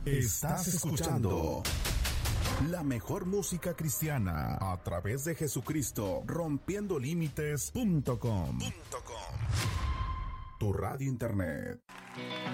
Estás escuchando la mejor música cristiana a través de Jesucristo, rompiendolímites.com. Tu radio internet.